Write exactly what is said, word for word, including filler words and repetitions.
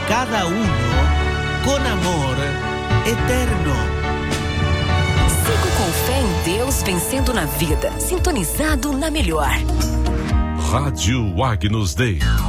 cada uno con amor eterno. Sigo com fé em Deus, vencendo na vida, sintonizado na melhor. Rádio Agnus Dei.